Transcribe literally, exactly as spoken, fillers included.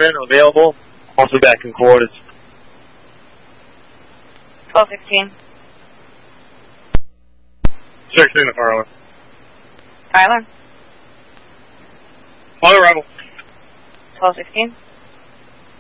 fingerprint available. Also back in court. It's twelve sixteen. sixteen to fire alarm. Fire alarm. Fire arrival. twelve sixteen.